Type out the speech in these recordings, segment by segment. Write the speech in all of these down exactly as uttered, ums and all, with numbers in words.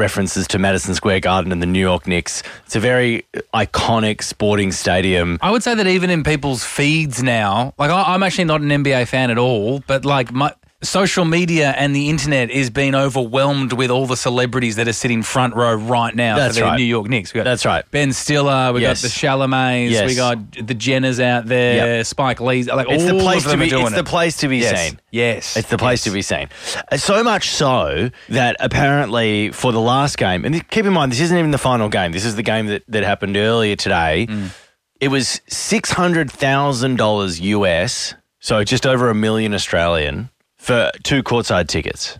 references to Madison Square Garden and the New York Knicks. It's a very iconic sporting stadium. I would say that even in people's feeds now, like I, I'm actually not an N B A fan at all, but like my social media and the internet is being overwhelmed with all the celebrities that are sitting front row right now That's for the right. New York Knicks. We got That's right. Ben Stiller, we Yes. got the Chalamets, Yes. we got the Jenners out there, Yep. Spike Lee's, like It's all the place of to them be. are doing It's it. the place to be yes. seen. Yes, It's the place yes. to be seen. Uh, So much so that apparently for the last game, and keep in mind this isn't even the final game. This is the game that, that happened earlier today. Mm. It was six hundred thousand dollars U S, so just over a million Australian for two courtside tickets.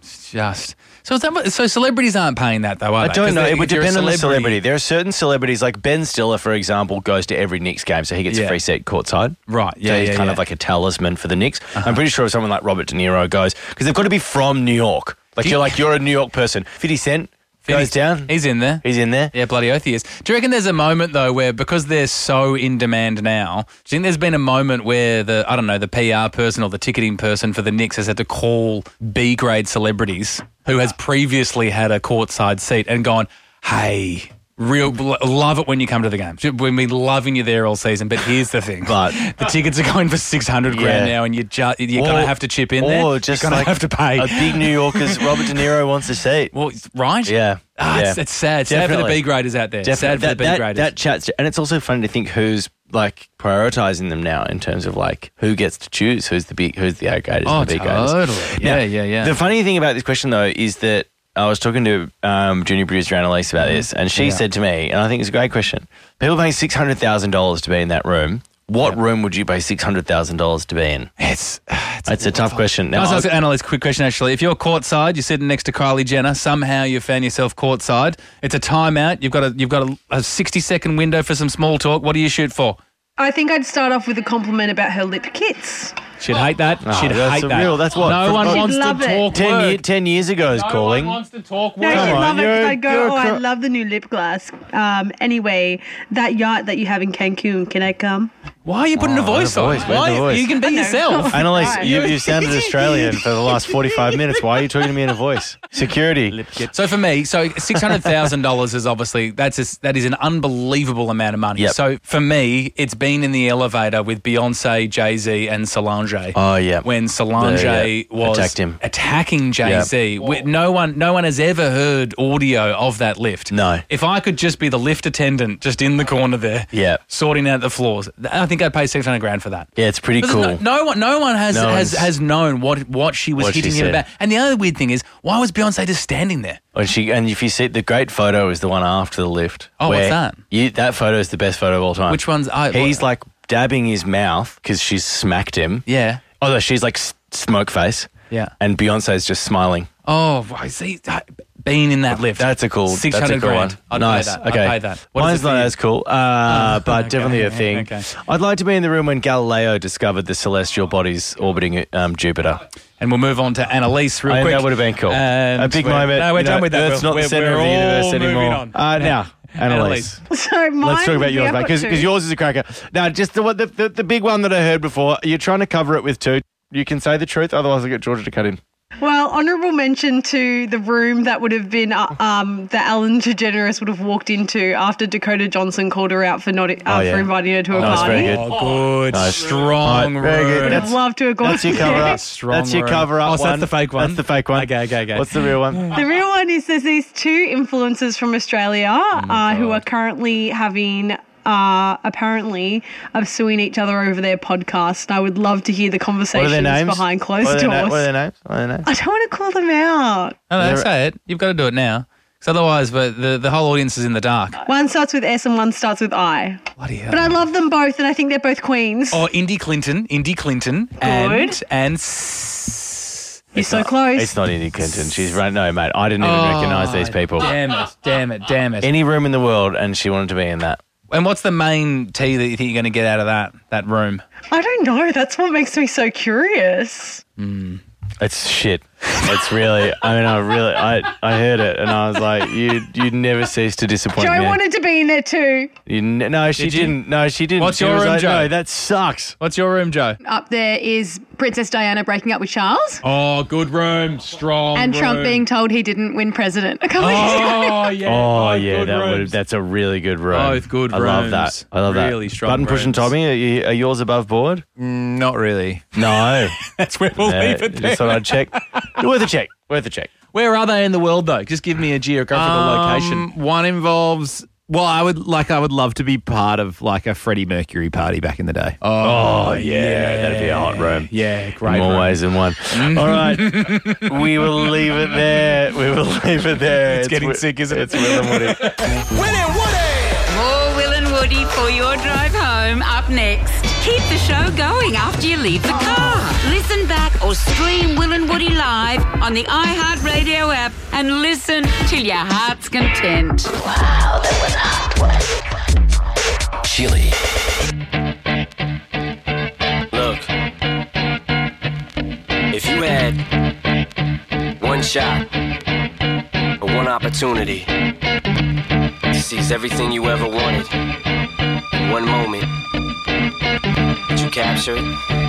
Just so is that, so celebrities aren't paying that though, are I they? don't 'Cause know. they- It would if you're a depend on the celebrity. There are certain celebrities, like Ben Stiller, for example, goes to every Knicks game, so he gets Yeah. a free seat courtside. Right, yeah, So he's yeah, kind yeah. of like a talisman for the Knicks. I'm pretty sure if someone like Robert De Niro goes, because they've got to be from New York. Like Do you're you- like you're a New York person. fifty Cent goes down. He's in there. He's in there. Yeah, bloody oath he is. Do you reckon there's a moment, though, where because they're so in demand now, do you think there's been a moment where the, I don't know, the P R person or the ticketing person for the Knicks has had to call B-grade celebrities who has previously had a courtside seat and gone, hey, real love it when you come to the game. We've been loving you there all season, but here's the thing. But- the tickets are going for six hundred grand Yeah. now and you ju- you're going to have to chip in or there. just you're going like to have to pay. a big New Yorker's Robert De Niro wants a seat. Well, right? Yeah. Ah, yeah. it's, it's sad. Sad for the Definitely. B-graders out there. Sad for Definitely. the That, B-graders. that, that chats, and it's also funny to think who's like prioritizing them now in terms of like who gets to choose who's the big, who's the A graders Oh, and the B graders. totally. Yeah, Now, yeah, yeah. The funny thing about this question though is that I was talking to um, junior producer Annalise about this, and she Yeah. said to me, and I think it's a great question: people paying six hundred thousand dollars to be in that room. What Yeah. room would you pay six hundred thousand dollars to be in? It's, it's, It's a tough question. Now, Now, I was I- asking a quick question, actually. If you're courtside, you're sitting next to Kylie Jenner, somehow you found yourself courtside, it's a timeout, you've got a, you've got a, a sixty-second window for some small talk. What do you shoot for? I think I'd start off with a compliment about her lip kits. She'd hate that. Oh, She'd that's hate a that. real- that's what- No from- one She'd wants to love it. talk ten, work. year, ten years ago is no calling. one wants to talk No, work. Come she'd on, love it you're because a- I go, you're a oh, I cro- love the new lip gloss. Um, anyway, that yacht that you have in Cancun, can I come? Why are you putting Oh, a voice on? where's the voice? Where's Why? the voice? You can be I know. yourself. Annalise, Right. you, you sounded Australian for the last forty-five minutes. Why are you talking to me in a voice? Security. So for me, so six hundred thousand dollars is obviously that's a, that is an unbelievable amount of money. Yep. So for me, it's been in the elevator with Beyonce, Jay Z, and Solange. Oh, yeah. When Solange The, yeah, was attacked him. attacking Jay Z, no one, no one has ever heard audio of that lift. No. If I could just be the lift attendant, just in the corner there, Yeah. sorting out the floors, I think I'd pay six hundred grand for that. Yeah, it's pretty Because cool. No, no one, no one has No has, one's- has known what what she was What she hitting him said. about. And the other weird thing is, why was Beyonce just standing there? And she and if you see the great photo is the one after the lift. Oh, what's where that? You, that photo is the best photo of all time. Which one's? I, He's what- like dabbing his mouth because she's smacked him. yeah, Although she's like s- smoke face. yeah. And Beyonce's just smiling. Oh, I see. that- Being in that lift. That's a cool. Six that's a hundred cool grand. one. I'd nice. pay that. Okay. I'd pay that. What Mine's is it for not you? as cool, uh, but okay, definitely a okay, thing. okay. I'd like to be in the room when Galileo discovered the celestial bodies orbiting um, Jupiter. And we'll move on to Annalise real I think quick. that would have been cool. And A big we're- moment. No, we're You done know, with that. Earth's We're- not the we're- centre we're of the universe all moving anymore. on. Uh, now, Annalise. So mine Let's talk about would be- yours, I've mate, got because two. yours is a cracker. Now, just the, the, the, the big one that I heard before, you're trying to cover it with two. You can say the truth, otherwise I'll get Georgia to cut in. Well, honourable mention to the room that would have been uh, um, that Ellen DeGeneres would have walked into after Dakota Johnson called her out for not uh, Oh, yeah. for inviting her to a That was party. very good. Oh, good. Nice. Strong Right, very good. room. Would have That's- loved to have gone. That's your cover up. Strong That's your room. cover up Oh, so one. that's the fake one? That's the fake one. Okay, okay, okay. What's the real one? The real one is there's these two influencers from Australia uh, who are currently having. Uh, apparently, of suing each other over their podcast. And I would love to hear the What are conversations their names? behind closed what are their doors. na- what are their names? What are their names? I don't want to call them out. No, no, They're- say it. You've got to do it now. Because otherwise, but the, the whole audience is in the dark. One starts with S and one starts with I. Bloody hell. But I love them both, and I think they're both queens. Oh, Indy Clinton, Indy Clinton, and and s- You're so close. It's not Indy Clinton. She's right. No, mate. I didn't even Oh, recognise these people. Damn it! Damn it! Damn it! Any room in the world, and she wanted to be in that. And what's the main tea that you think you're going to get out of that that room? I don't know. That's what makes me so curious. It's shit. It's really, I mean, I really, I, I heard it and I was like, you you never cease to disappoint Joe me. wanted to be in there too. You n- no, she Did you? didn't. No, she didn't. What's She your was room, like, Joe? No, that sucks. What's your room, Joe? Up there is Princess Diana breaking up with Charles Oh, good room. Strong and Trump room. being told he didn't win president a couple of years ago. Oh, yeah. Oh, Both yeah, good that would, rooms. that's a really good room. Both good I love rooms. that. I love Really that. strong Button pushing rooms. Tommy, are, you, are yours above board? Not really. No. That's where we'll Yeah, leave it there. just thought I'd check. Worth a check. Worth a check. Where are they in the world, though? Just give me a geographical location. Um, one involves. Well, I would like. I would love to be part of like a Freddie Mercury party back in the day. Oh, yeah, that'd be a hot room. Yeah, In great more room. ways than one. All right. We will leave it there. We will leave it there. It's getting Wi- sick, isn't it? It's Will and Woody. More Will and Woody for your drive home up next. Keep the show going after you leave the car. Listen back or stream Will and Woody live on the iHeartRadio app and listen till your heart's content. Chili. Look, if you had one shot or one opportunity to seize everything you ever wanted in one moment, did you capture it?